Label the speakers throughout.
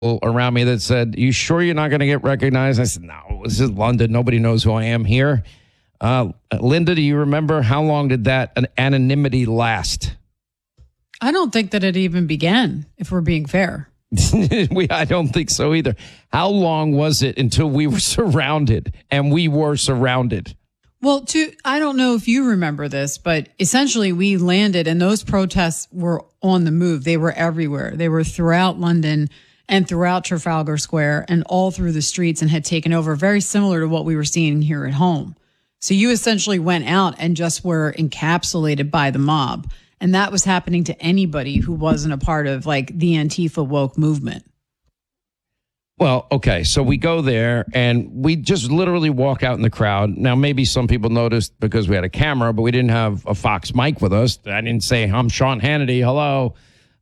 Speaker 1: around me that said, "You sure you're not going to get recognized?" I said, "No, this is London. Nobody knows who I am here." Linda, do you remember how long did that anonymity last?
Speaker 2: I don't think that it even began, if we're being fair.
Speaker 1: I don't think so either. How long was it until we were surrounded, and we were surrounded?
Speaker 2: Well, I don't know if you remember this, but essentially we landed and those protests were on the move. They were everywhere. They were throughout London and throughout Trafalgar Square and all through the streets and had taken over, very similar to what we were seeing here at home. So you essentially went out and just were encapsulated by the mob. And that was happening to anybody who wasn't a part of like the Antifa woke movement.
Speaker 1: Well, okay, so we go there and we just literally walk out in the crowd. Now, maybe some people noticed because we had a camera, but we didn't have a Fox mic with us. I didn't say, "I'm Sean Hannity, hello."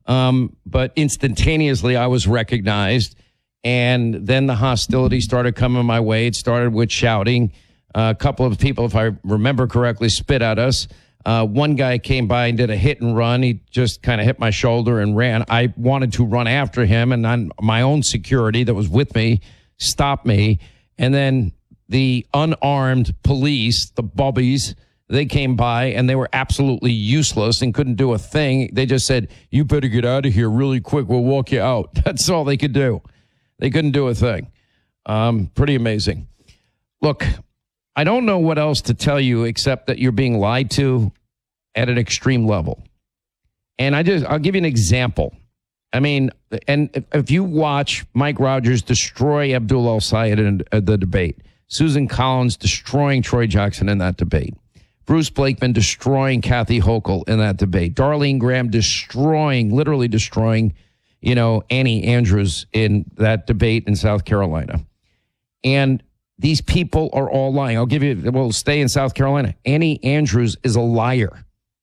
Speaker 1: But instantaneously, I was recognized. And then the hostility started coming my way. It started with shouting. A couple of people, if I remember correctly, spit at us. One guy came by and did a hit and run. He just kind of hit my shoulder and ran. I wanted to run after him, and then my own security that was with me stopped me. And then the unarmed police, the bubbies, they came by, and they were absolutely useless and couldn't do a thing. They just said, "You better get out of here really quick. We'll walk you out." That's all they could do. They couldn't do a thing. Pretty amazing. Look, I don't know what else to tell you except that you're being lied to at an extreme level. And I'll give you an example. I mean, and if you watch Mike Rogers destroy Abdul El-Sayed in the debate, Susan Collins destroying Troy Jackson in that debate, Bruce Blakeman destroying Kathy Hochul in that debate, Darlene Graham literally destroying, Annie Andrews in that debate in South Carolina. And these people are all lying. We'll stay in South Carolina. Annie Andrews is a liar.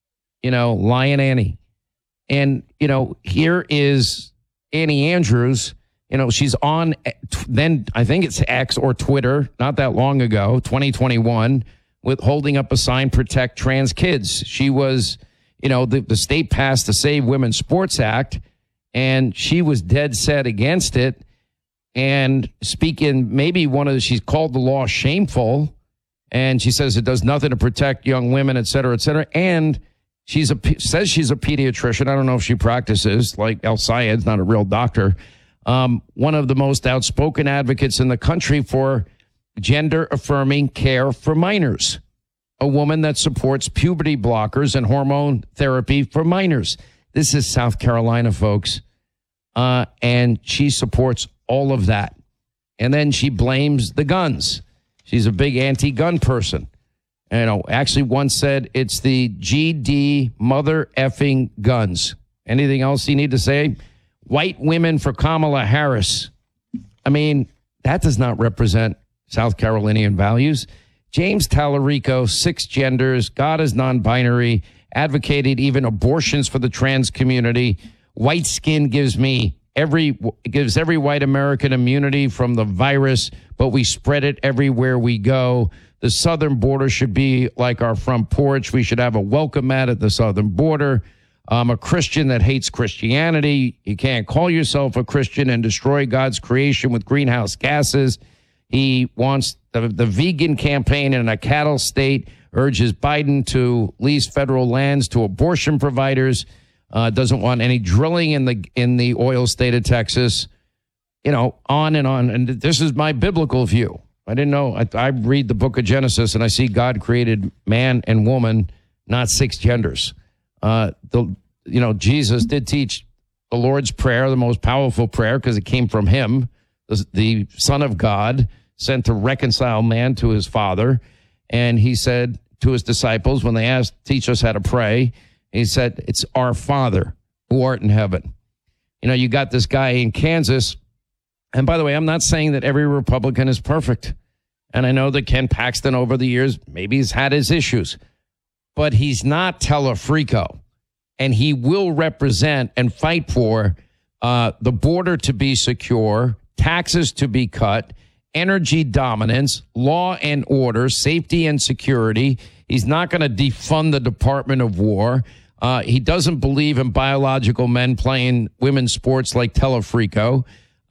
Speaker 1: Lying Annie. And, here is Annie Andrews. She's on then I think it's X or Twitter, not that long ago, 2021, with holding up a sign, "Protect Trans Kids." She was, the state passed the Save Women's Sports Act, and she was dead set against it. And speaking, she's called the law shameful, and she says it does nothing to protect young women, et cetera, et cetera. And says she's a pediatrician. I don't know if she practices, like El-Sayed's not a real doctor. One of the most outspoken advocates in the country for gender-affirming care for minors. A woman that supports puberty blockers and hormone therapy for minors. This is South Carolina, folks. And she supports all of that. And then she blames the guns. She's a big anti-gun person. Actually once said it's the GD mother effing guns. Anything else you need to say? White women for Kamala Harris. I mean, that does not represent South Carolinian values. James Tallarico, 6 genders, God is non-binary, advocated even abortions for the trans community. White skin gives every white American immunity from the virus, but we spread it everywhere we go. The southern border should be like our front porch. We should have a welcome mat at the southern border. I'm a Christian that hates Christianity. You can't call yourself a Christian and destroy God's creation with greenhouse gases. He wants the vegan campaign in a cattle state, urges Biden to lease federal lands to abortion providers, doesn't want any drilling in the oil state of Texas, on and on. And this is my biblical view. I didn't know. I read the book of Genesis and I see God created man and woman, not 6 genders. Jesus did teach the Lord's Prayer, the most powerful prayer, because it came from him, the Son of God, sent to reconcile man to his Father. And he said to his disciples, when they asked, "Teach us how to pray," he said, "It's our Father who art in heaven." You got this guy in Kansas. And by the way, I'm not saying that every Republican is perfect. And I know that Ken Paxton over the years, maybe he's had his issues, but he's not Telefrico. And he will represent and fight for the border to be secure, taxes to be cut, energy dominance, law and order, safety and security. He's not going to defund the Department of War. He doesn't believe in biological men playing women's sports like Telefrico.